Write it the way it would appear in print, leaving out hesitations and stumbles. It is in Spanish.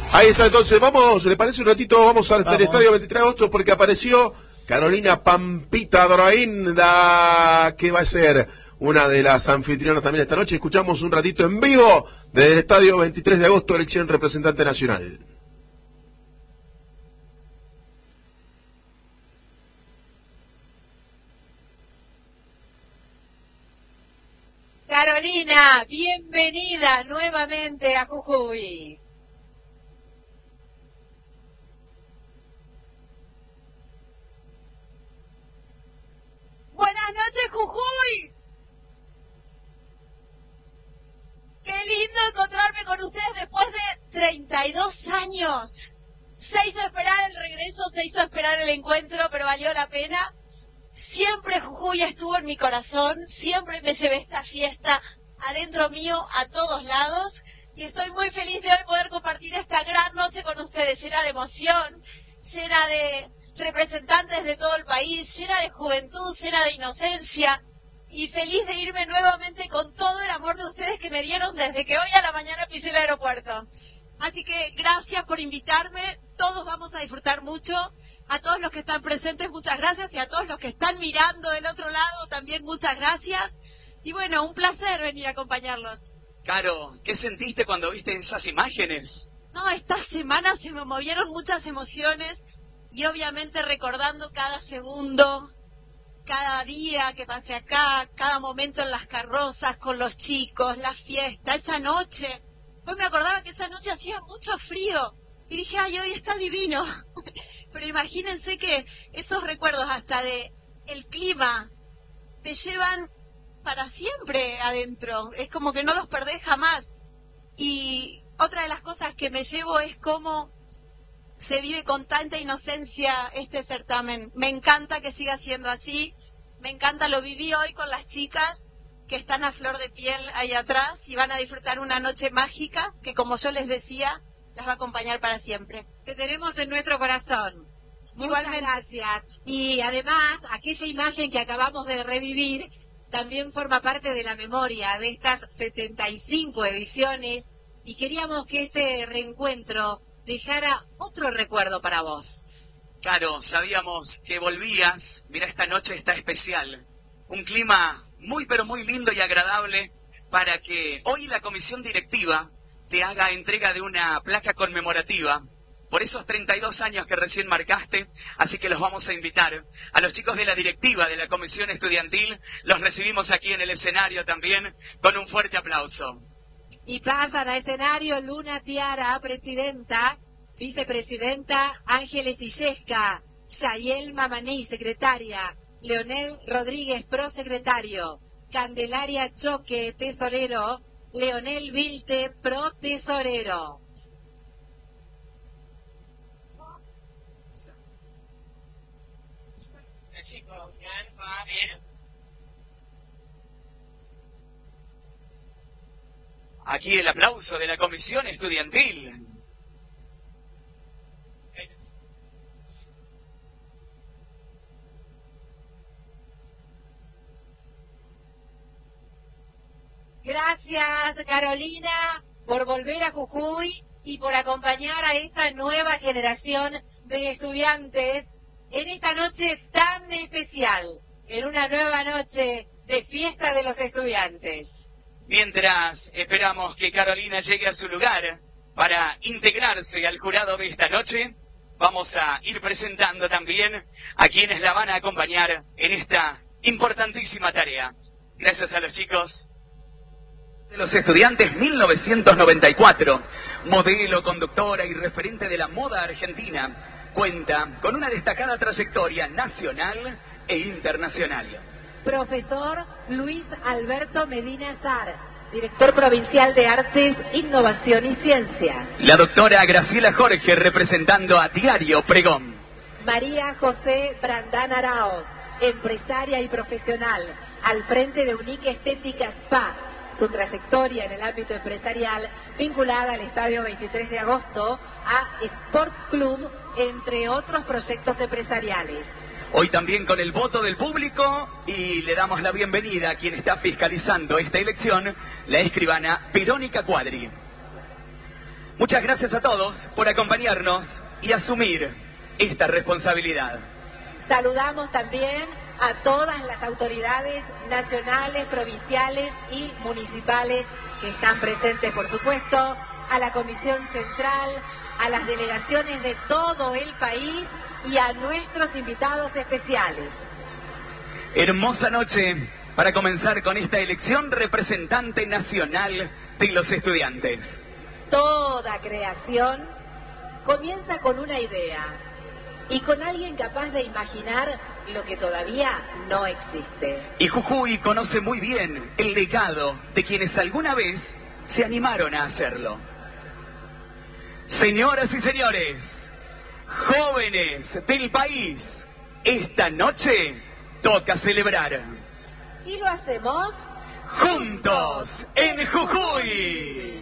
Ahí está, entonces, vamos, ¿le parece un ratito? Vamos al estadio 23 de agosto porque apareció Carolina Pampita Droinda, que va a ser una de las anfitrionas también esta noche. Escuchamos un ratito en vivo desde el estadio 23 de agosto, elección representante nacional. Carolina, bienvenida nuevamente a Jujuy. Buenas noches, Jujuy. Qué lindo encontrarme con ustedes después de 32 años. Se hizo esperar el regreso, se hizo esperar el encuentro, pero valió la pena. Siempre Jujuy estuvo en mi corazón, siempre me llevé esta fiesta adentro mío a todos lados y estoy muy feliz de hoy poder compartir esta gran noche con ustedes, llena de emoción, llena de representantes de todo el país, llena de juventud, llena de inocencia y feliz de irme nuevamente con todo el amor de ustedes que me dieron desde que hoy a la mañana pisé el aeropuerto. Así que gracias por invitarme, todos vamos a disfrutar mucho. A todos los que están presentes, muchas gracias, y a todos los que están mirando del otro lado, también muchas gracias. Y bueno, un placer venir a acompañarlos. Caro, ¿qué sentiste cuando viste esas imágenes? No, esta semana se me movieron muchas emociones, y obviamente recordando cada segundo, cada día que pasé acá, cada momento en las carrozas, con los chicos, la fiesta, esa noche. Hoy me acordaba que esa noche hacía mucho frío, y dije, ay, hoy está divino. Pero imagínense que esos recuerdos hasta de el clima te llevan para siempre adentro. Es como que no los perdés jamás. Y otra de las cosas que me llevo es cómo se vive con tanta inocencia este certamen. Me encanta que siga siendo así. Me encanta, lo viví hoy con las chicas que están a flor de piel ahí atrás y van a disfrutar una noche mágica que, como yo les decía, las va a acompañar para siempre. Te tenemos en nuestro corazón. Muchas gracias. Y además, aquella imagen que acabamos de revivir también forma parte de la memoria de estas 75 ediciones y queríamos que este reencuentro dejara otro recuerdo para vos. Caro, sabíamos que volvías. Mira, esta noche está especial. Un clima muy pero muy lindo y agradable para que hoy la comisión directiva te haga entrega de una placa conmemorativa por esos 32 años que recién marcaste, así que los vamos a invitar. A los chicos de la directiva de la comisión estudiantil, los recibimos aquí en el escenario también con un fuerte aplauso. Y pasan a escenario Luna Tiara, presidenta, vicepresidenta Ángeles Illesca, Yayel Mamaní, secretaria, Leonel Rodríguez, prosecretario, Candelaria Choque, tesorero, Leonel Vilte, pro tesorero. Aquí el aplauso de la comisión estudiantil. Gracias, Carolina, por volver a Jujuy y por acompañar a esta nueva generación de estudiantes en esta noche tan especial, en una nueva noche de fiesta de los estudiantes. Mientras esperamos que Carolina llegue a su lugar para integrarse al jurado de esta noche, vamos a ir presentando también a quienes la van a acompañar en esta importantísima tarea. Gracias a los chicos de los estudiantes 1994, modelo, conductora y referente de la moda argentina, cuenta con una destacada trayectoria nacional e internacional. Profesor Luis Alberto Medina Sar, director provincial de Artes, Innovación y Ciencia. La doctora Graciela Jorge, representando a Diario Pregón. María José Brandán Araos, empresaria y profesional, al frente de Unique Estética Spa. Su trayectoria en el ámbito empresarial vinculada al Estadio 23 de agosto, a Sport Club, entre otros proyectos empresariales. Hoy también con el voto del público y le damos la bienvenida a quien está fiscalizando esta elección, la escribana Verónica Cuadri. Muchas gracias a todos por acompañarnos y asumir esta responsabilidad. Saludamos también a todas las autoridades nacionales, provinciales y municipales que están presentes, por supuesto, a la Comisión Central, a las delegaciones de todo el país y a nuestros invitados especiales. Hermosa noche para comenzar con esta elección representante nacional de los estudiantes. Toda creación comienza con una idea y con alguien capaz de imaginar lo que todavía no existe. Y Jujuy conoce muy bien el legado de quienes alguna vez se animaron a hacerlo. Señoras y señores, jóvenes del país, esta noche toca celebrar. Y lo hacemos juntos en Jujuy.